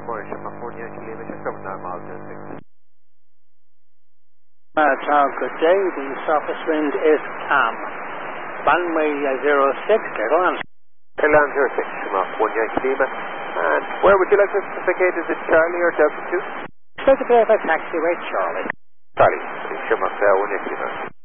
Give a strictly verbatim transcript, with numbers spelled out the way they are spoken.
Morris, one Yankee Lima, just over nine miles to six. Uh, Tower, good day. The surface wind is calm. Runway zero six, clear on. Clear on zero six, one Yankee Lima. And where would you like us to vacate? Is it Charlie or Delta two? Take a bit of a taxiway, Charlie. Charlie, one Yankee Lima.